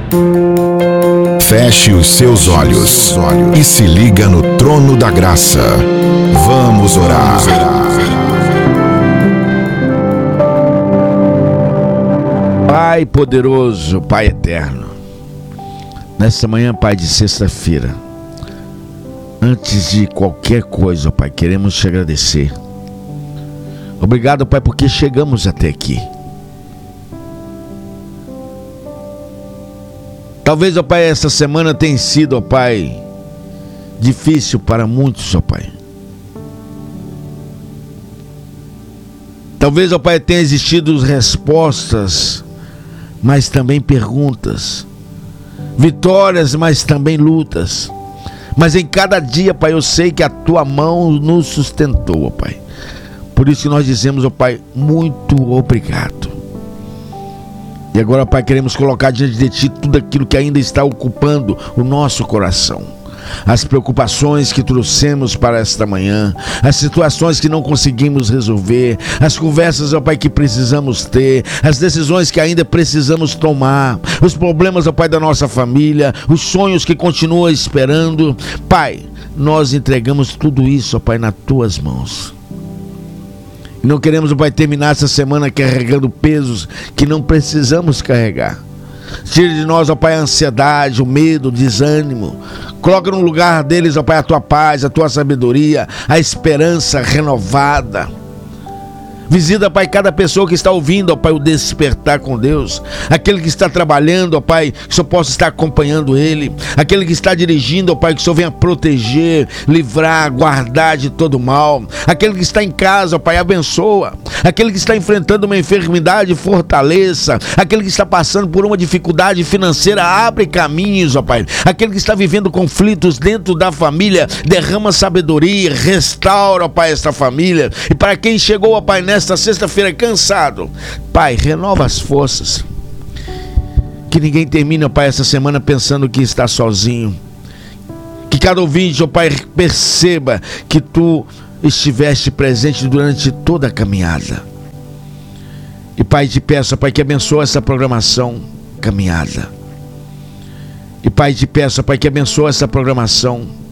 Feche os seus olhos e se liga no trono da graça. Vamos orar. Pai poderoso, Pai eterno, nesta manhã, Pai, de sexta-feira, antes de qualquer coisa, ó Pai, queremos te agradecer. Obrigado, Pai, porque chegamos até aqui. Talvez, ó Pai, essa semana tenha sido, ó Pai, difícil para muitos, ó Pai. Talvez, ó Pai, tenha existido respostas, mas também perguntas. Vitórias, mas também lutas. Mas em cada dia, Pai, eu sei que a Tua mão nos sustentou, ó Pai. Por isso que nós dizemos, ó Pai, muito obrigado. E agora, Pai, queremos colocar diante de Ti tudo aquilo que ainda está ocupando o nosso coração. As preocupações que trouxemos para esta manhã, as situações que não conseguimos resolver, as conversas, ó Pai, que precisamos ter, as decisões que ainda precisamos tomar, os problemas, ó Pai, da nossa família, os sonhos que continuam esperando. Pai, nós entregamos tudo isso, ó Pai, nas Tuas mãos. E não queremos, ó Pai, terminar essa semana carregando pesos que não precisamos carregar. Tire de nós, ó Pai, a ansiedade, o medo, o desânimo. Coloca no lugar deles, ó Pai, a Tua paz, a Tua sabedoria, a esperança renovada. Visita, Pai, cada pessoa que está ouvindo, ó Pai, o despertar com Deus. Aquele que está trabalhando, ó Pai, que o Senhor possa estar acompanhando ele. Aquele que está dirigindo, ó Pai, que o Senhor venha proteger, livrar, guardar de todo mal. Aquele que está em casa, ó Pai, abençoa. Aquele que está enfrentando uma enfermidade, fortaleça. Aquele que está passando por uma dificuldade financeira, abre caminhos, ó Pai. Aquele que está vivendo conflitos dentro da família, derrama sabedoria, restaura, ó Pai, esta família. E para quem chegou, ó Pai, nesta sexta-feira cansado, Pai, renova as forças. Que ninguém termine, ó Pai, essa semana pensando que está sozinho. Que cada ouvinte, ó Pai, perceba que Tu estiveste presente durante toda a caminhada. E Pai, te peço, ó Pai, que abençoe essa programação caminhada. E Pai, te peço, ó Pai, que abençoe essa programação